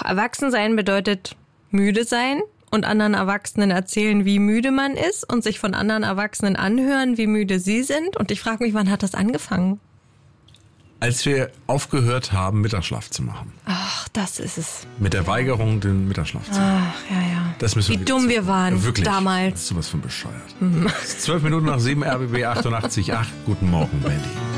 Erwachsensein bedeutet müde sein und anderen Erwachsenen erzählen, wie müde man ist und sich von anderen Erwachsenen anhören, wie müde sie sind. Und ich frage mich, wann hat das angefangen? Als wir aufgehört haben, Mittagsschlaf zu machen. Ach, das ist es. Mit der Weigerung, den Mittagsschlaf zu machen. Ach, ja. Das müssen Wie dumm wir waren wirklich, damals. Das ist sowas von bescheuert. 12 Minuten nach 7, RBB 88,8. Guten Morgen, Berlin.